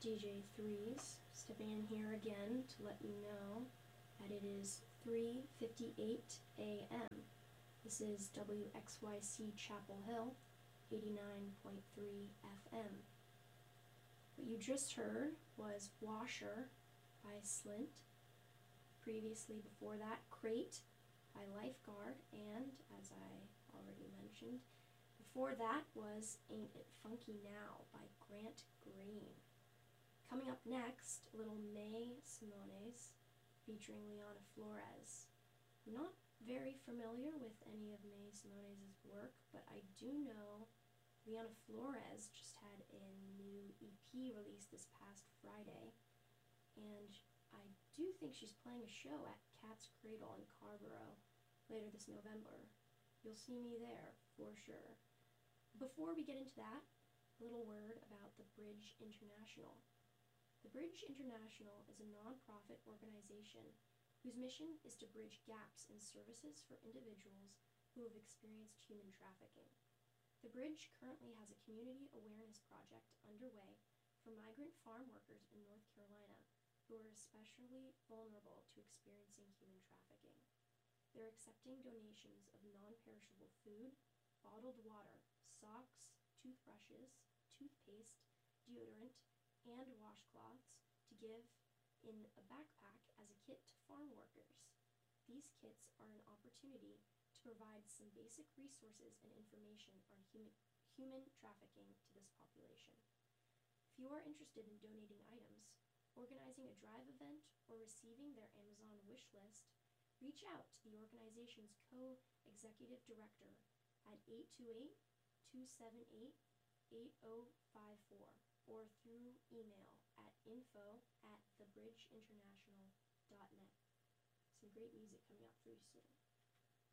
DJ Threes, stepping in here again to let you know that it is 3:58 a.m. This is WXYC Chapel Hill, 89.3 FM. What you just heard was Washer by Slint. Previously, before that, Crate by Lifeguard, and, as I already mentioned, before that was Ain't It Funky Now by Grant Green. Coming up next, a little May Simones featuring Liana Flores. I'm not very familiar with any of May Simones' work, but I do know Liana Flores just had a new EP released this past Friday, and I do think she's playing a show at Cat's Cradle in Carrboro later this November. You'll see me there, for sure. Before we get into that, a little word about the Bridge International. The Bridge International is a non-profit organization whose mission is to bridge gaps in services for individuals who have experienced human trafficking. The Bridge currently has a community awareness project underway for migrant farm workers in North Carolina who are especially vulnerable to experiencing human trafficking. They're accepting donations of non-perishable food, bottled water, socks, toothbrushes, toothpaste, deodorant, and washcloths to give in a backpack as a kit to farm workers. These kits are an opportunity to provide some basic resources and information on human trafficking to this population. If you are interested in donating items, organizing a drive event, or receiving their Amazon wish list, reach out to the organization's co-executive director at 828-278-8054 or through email at info@thebridgeinternational.net. Some great music coming up for you soon.